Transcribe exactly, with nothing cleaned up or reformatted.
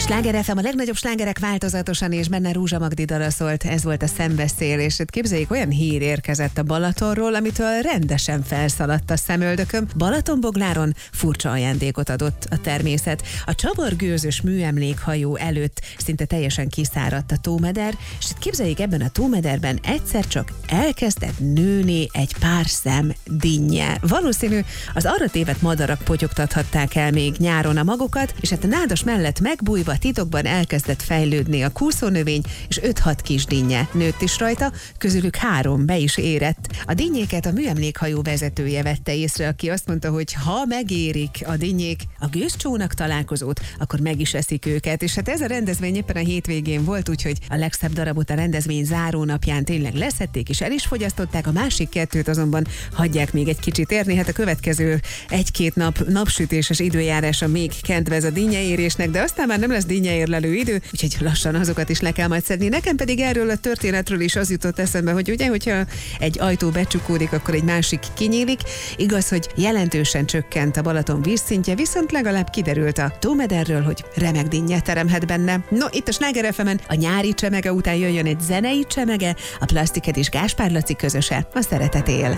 Sláger ef em, a legnagyobb slágerek változatosan, és benne Rúzsa Magdi dala szólt, ez volt a Szembeszél, és itt képzeljék, olyan hír érkezett a Balatonról, amitől rendesen felszaladt a szemöldököm. Balatonbogláron furcsa ajándékot adott a természet. A csavargőzös műemlékhajó előtt szinte teljesen kiszáradt a tómeder, és itt képzeljék, ebben a tómederben egyszer csak elkezdett nőni egy pár szem dinnye. Valószínű, az arra tévedt madarak potyogtathatták el még nyáron a magokat, és hát a nádas mellett megbújva titokban elkezdett fejlődni a kúszónövény, és öt-hat kis dinnye nőtt is rajta, közülük három be is érett. A dinnyéket a műemlékhajó vezetője vette észre, aki azt mondta, hogy ha megérik a dinnyék a gőzcsónak találkozót, akkor meg is eszik őket. És hát ez a rendezvény éppen a hétvégén volt, úgyhogy a legszebb darabot a rendezvény zárónapján tényleg leszették, és el is fogyasztották, a másik kettőt azonban hagyják még egy kicsit érni. Hát a következő egy-két nap napsütéses időjárása még kedvez a dinnyeérésnek, de aztán már nem lesz dinnyeérlelő idő, úgyhogy lassan azokat is le kell majd szedni. Nekem pedig erről a történetről is az jutott eszembe, hogy ugye, hogyha egy ajtó becsukódik, akkor egy másik kinyílik. Igaz, hogy jelentősen csökkent a Balaton vízszintje, viszont legalább kiderült a tómederről, hogy remek dinnye teremhet benne. No, itt a Sláger ef emen a nyári csemege után jöjjön egy zenei csemege, a Plastiked és Gáspár Laci közöse, a Szeretet él.